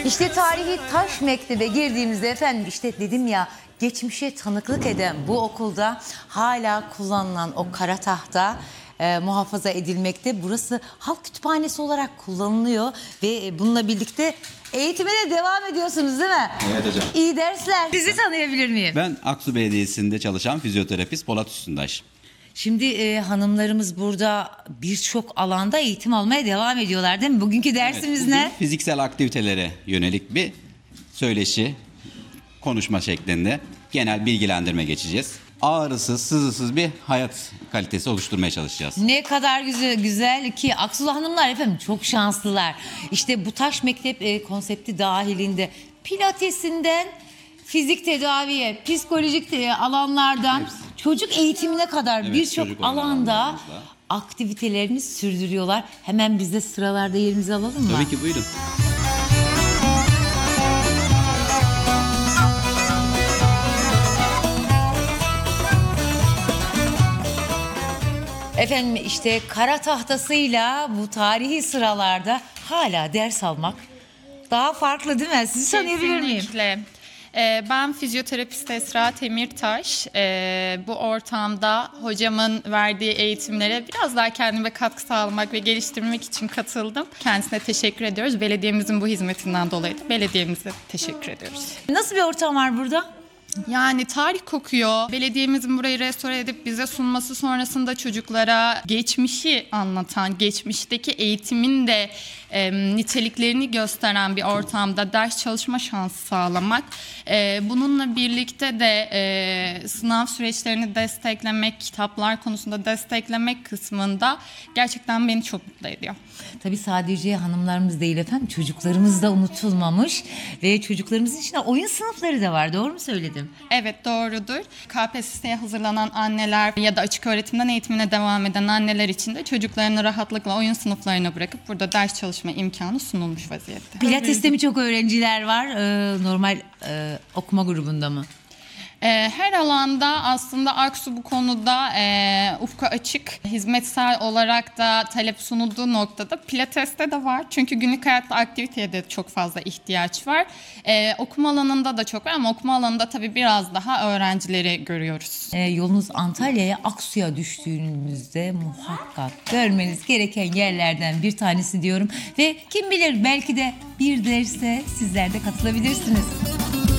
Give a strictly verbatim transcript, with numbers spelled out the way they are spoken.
İşte tarihi Taş Mektebe girdiğimizde efendim işte dedim ya geçmişe tanıklık eden bu okulda hala kullanılan o kara tahta e, muhafaza edilmekte. Burası halk kütüphanesi olarak kullanılıyor ve bununla birlikte eğitime de devam ediyorsunuz değil mi? Evet hocam. İyi dersler. Sizi tanıyabilir miyim? Ben Aksu Belediyesi'nde çalışan fizyoterapist Polat Üstündaş. Şimdi e, hanımlarımız burada birçok alanda eğitim almaya devam ediyorlar değil mi? Bugünkü dersimiz Evet, ne? fiziksel aktivitelere yönelik bir söyleşi, konuşma şeklinde genel bilgilendirme geçeceğiz. Ağrısız, sızısız bir hayat kalitesi oluşturmaya çalışacağız. Ne kadar güzel, güzel ki Aksulu hanımlar efendim çok şanslılar. İşte bu Taş Mektep e, konsepti dahilinde pilatesinden fizik tedaviye, psikolojik te- alanlardan Hepsi. çocuk eğitimine kadar Evet, birçok çocuk alanda alanlarımızda. aktivitelerini sürdürüyorlar. Hemen biz de sıralarda yerimizi alalım mı? Tabii ki, buyurun. Efendim işte kara tahtasıyla bu tarihi sıralarda hala ders almak daha farklı değil mi? Sizi tanıyabilir miyim? Kesinlikle. Ee, Ben fizyoterapist Esra Temirtaş. Ee, Bu ortamda hocamın verdiği eğitimlere biraz daha kendime katkı sağlamak ve geliştirmek için katıldım. Kendisine teşekkür ediyoruz. Belediyemizin bu hizmetinden dolayı da belediyemize teşekkür ediyoruz. Nasıl bir ortam var burada? Yani tarih kokuyor. Belediyemizin burayı restore edip bize sunması sonrasında çocuklara geçmişi anlatan, geçmişteki eğitimin de e, niteliklerini gösteren bir ortamda ders çalışma şansı sağlamak. E, bununla birlikte de e, sınav süreçlerini desteklemek, kitaplar konusunda desteklemek kısmında gerçekten beni çok mutlu ediyor. Tabii sadece hanımlarımız değil efendim, çocuklarımız da unutulmamış ve çocuklarımızın içinde oyun sınıfları da var. Doğru mu söyledim? Evet, doğrudur. K P S S'ye hazırlanan anneler ya da açık öğretimden eğitimine devam eden anneler için de çocuklarını rahatlıkla oyun sınıflarına bırakıp burada ders çalışma imkanı sunulmuş vaziyette. Pilates'te mi çok öğrenciler var? Ee, normal e, okuma grubunda mı? Ee, Her alanda aslında Aksu bu konuda e, ufka açık, hizmetsel olarak da talep sunulduğu noktada Pilates'te de var. Çünkü günlük hayatta aktiviteye de çok fazla ihtiyaç var. Ee, okuma alanında da çok var ama okuma alanında tabii biraz daha öğrencileri görüyoruz. Ee, yolunuz Antalya'ya, Aksu'ya düştüğünüzde muhakkak görmeniz gereken yerlerden bir tanesi diyorum. Ve kim bilir belki de bir derse sizler de katılabilirsiniz.